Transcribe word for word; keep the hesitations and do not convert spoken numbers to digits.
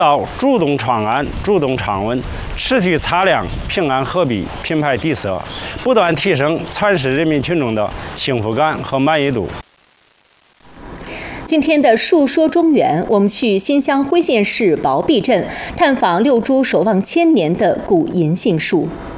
到主动创安、主动创温，持续擦亮平安鹤壁品牌底色，不断提升全市人民群众的幸福感和满意度。 今天的述说中原，我们去新乡徽县市薄壁镇探访六株守望千年的古银杏树。